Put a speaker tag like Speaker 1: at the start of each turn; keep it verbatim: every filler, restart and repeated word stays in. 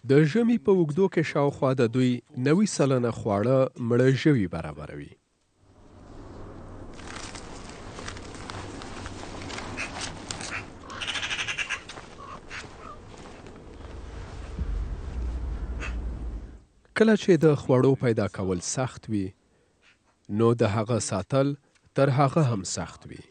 Speaker 1: د ژمي په اوږدو کې شاوخوا د دوی نوي سلنه خواړه مړه ژوي برابروي. کله چې د خوړو پیدا کول سخت وي، نو د هغه ساتل تر هغه هم سخت وي.